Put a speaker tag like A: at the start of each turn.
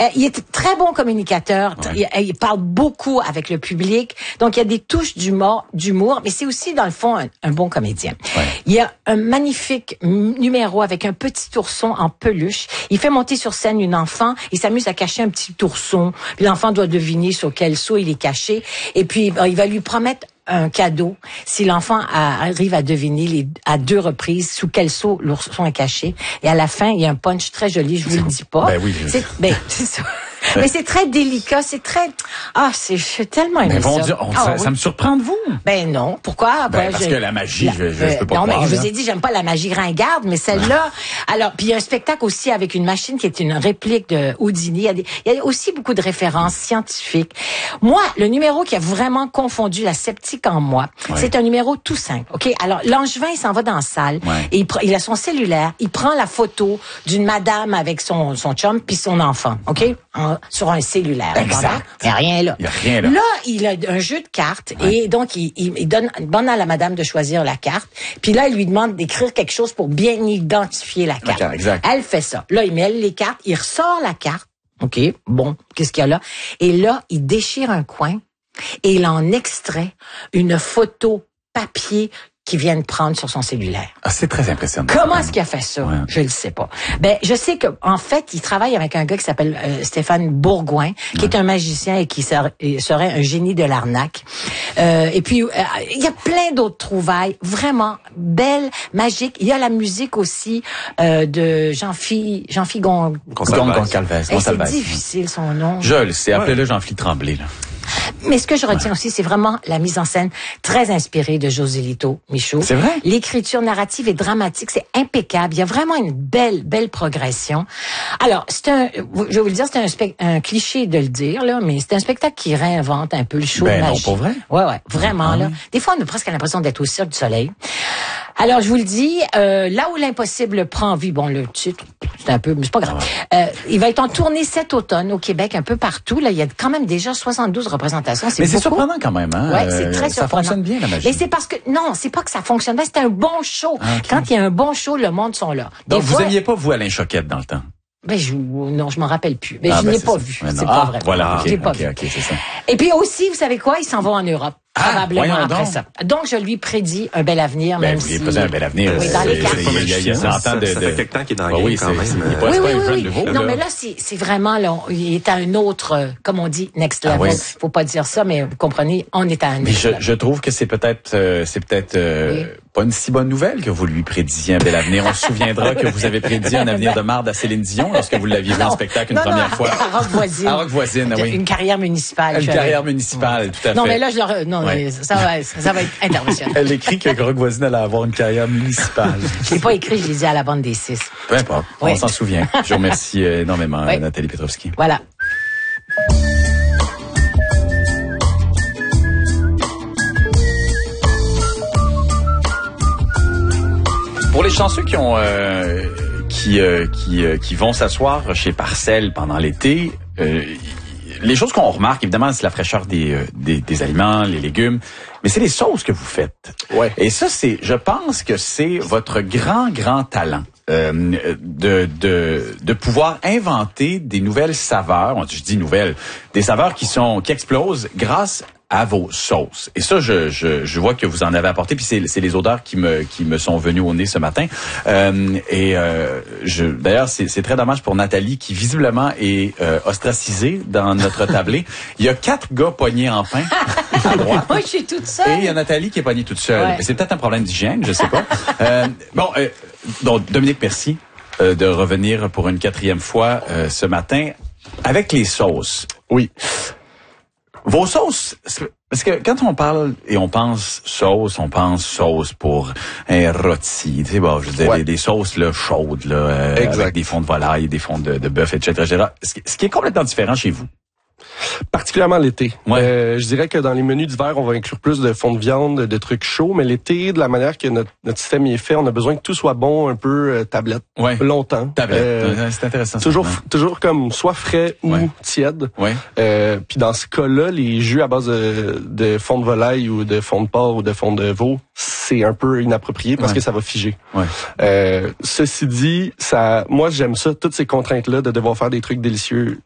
A: Il est très bon communicateur. Ouais. Il parle beaucoup avec le public. Donc, il y a des touches d'humour, mais c'est aussi, dans le fond, un bon comédien. Ouais. Il y a un magnifique numéro avec un petit ourson en peluche. Il fait monter sur scène une enfant. Il s'amuse à cacher un petit ourson. Puis l'enfant doit deviner sur quel seau il est caché. Et puis, il va lui promettre un cadeau si l'enfant arrive à deviner à 2 reprises sous quel seau l'ourson est caché. Et à la fin, il y a un punch très joli, je vous le dis pas.
B: Ben oui.
A: C'est ça. Mais c'est très délicat, c'est très... je suis tellement aimé ça.
B: Bon Dieu, ça me surprend de vous.
A: Ben non, pourquoi?
B: Parce que la magie, je peux pas croire.
A: Non, mais je vous ai dit, j'aime pas la magie ringarde, mais celle-là... Alors, puis il y a un spectacle aussi avec une machine qui est une réplique de Houdini. Il y a aussi beaucoup de références scientifiques. Moi, le numéro qui a vraiment confondu la sceptique en moi, c'est un numéro tout simple, OK? Alors, Langevin, il s'en va dans la salle, et il a son cellulaire, il prend la photo d'une madame avec son chum puis son enfant, OK? Sur un cellulaire.
B: Exact.
A: Il n'y a rien là.
B: Il y a rien là.
A: Là, il a un jeu de cartes et donc il donne à la madame de choisir la carte. Puis là, il lui demande d'écrire quelque chose pour bien identifier la carte.
B: Okay, exact.
A: Elle fait ça. Là, il met les cartes, il ressort la carte. OK, bon, qu'est-ce qu'il y a là? Et là, il déchire un coin et il en extrait une photo papier qui viennent prendre sur son cellulaire.
B: Ah, c'est très impressionnant.
A: Comment est-ce qu'il a fait ça? Ouais. Je le sais pas. Ben, je sais que en fait, il travaille avec un gars qui s'appelle Stéphane Bourgoin, qui est un magicien et qui serait un génie de l'arnaque. Et puis, il y a plein d'autres trouvailles, vraiment belles, magiques. Il y a la musique aussi de Jean-Philippe
B: Goncalves.
A: C'est difficile son nom.
B: Je le sais. Appelez-le Jean-Philippe Tremblay, là.
A: Mais ce que je retiens aussi, c'est vraiment la mise en scène très inspirée de José Lito Michaud.
B: C'est vrai?
A: L'écriture narrative et dramatique, c'est impeccable. Il y a vraiment une belle progression. Alors, je vais vous le dire, c'est un cliché de le dire, là, mais c'est un spectacle qui réinvente un peu le show de magie.
B: Non, pour vrai?
A: Ouais, vraiment, là. Des fois, on a presque l'impression d'être au Cirque du Soleil. Alors, je vous le dis, là où l'impossible prend vie, bon, le titre, c'est un peu, mais c'est pas grave. Il va être en tournée cet automne au Québec, un peu partout. Là, il y a quand même déjà 72 représentations.
B: Mais c'est surprenant quand même, hein?
A: Ouais, c'est très surprenant.
B: Ça fonctionne bien, la magie.
A: Mais c'est parce que, non, c'est pas que ça fonctionne bien, c'est un bon show. Ah, okay. Quand il y a un bon show, le monde sont là.
B: Donc, vous aimiez pas, vous, Alain Choquette, dans le temps?
A: Ben, non, je m'en rappelle plus. Mais je n'ai pas vu. C'est pas vrai.
B: Voilà,
A: je l'ai pas vu.
B: Okay, c'est ça.
A: Et puis aussi, vous savez quoi? Ils s'en vont en Europe. Probablement après ça. Donc, je lui prédis un bel avenir, même si...
B: Vous lui un bel avenir.
A: Oui, dans les cartes.
C: Ça fait quelque temps qu'il est dans le game quand même.
A: Oui. Non, mais là, c'est vraiment, là, il est à un autre, comme on dit, next level. Faut pas dire ça, mais vous comprenez, on est à un next level.
B: Je trouve que c'est peut-être pas une si bonne nouvelle que vous lui prédisiez un bel avenir. On se souviendra que vous avez prédit un avenir de marde à Céline Dion lorsque vous l'aviez vu en spectacle une première fois.
A: À Roquevoisine.
B: À Roquevoisine, oui.
A: Une carrière municipale.
B: Une carrière municipale, tout à fait.
A: Non, mais là, ça va être international.
B: Elle écrit que Roquevoisine allait avoir une carrière municipale.
A: Je l'ai pas écrit, je l'ai dit à la bande des 6.
B: Peu importe, on s'en souvient. Je vous remercie énormément, Nathalie Petrovski.
A: Voilà.
B: Pour les chanceux qui ont qui vont s'asseoir chez Parcelles pendant l'été, les choses qu'on remarque, évidemment, c'est la fraîcheur des aliments, les légumes, mais c'est les sauces que vous faites.
C: Ouais.
B: Et ça, je pense que c'est votre grand talent. De pouvoir inventer des nouvelles saveurs, je dis nouvelles, des saveurs qui explosent grâce à vos sauces. Et ça, je vois que vous en avez apporté, puis c'est les odeurs qui me sont venues au nez ce matin. D'ailleurs, c'est très dommage pour Nathalie qui visiblement est ostracisée dans notre tablé. Il y a 4 gars pognés en pain à droite.
A: Moi, je suis toute seule.
B: Et il y a Nathalie qui est pognée toute seule. Ouais. C'est peut-être un problème d'hygiène, je sais pas. Donc Dominique, merci de revenir pour une 4e fois ce matin avec les sauces.
C: Oui.
B: Vos sauces, parce que quand on parle et on pense sauce pour un rôti, tu sais, bon, je veux dire, des sauces là chaudes là, avec des fonds de volaille, des fonds de bœuf, etc. Ce qui est complètement différent chez vous.
C: Particulièrement l'été.
B: Ouais.
C: Je dirais que dans les menus d'hiver, on va inclure plus de fonds de viande, de trucs chauds, mais l'été, de la manière que notre système y est fait, on a besoin que tout soit bon, un peu tablette, longtemps.
B: Tablette, c'est intéressant.
C: Toujours comme soit frais ou tiède.
B: Ouais.
C: Puis dans ce cas-là, les jus à base de fond de volaille ou de fond de porc ou de fond de veau, c'est un peu inapproprié parce que ça va figer.
B: Ouais.
C: Ceci dit, moi j'aime ça, toutes ces contraintes-là de devoir faire des trucs délicieux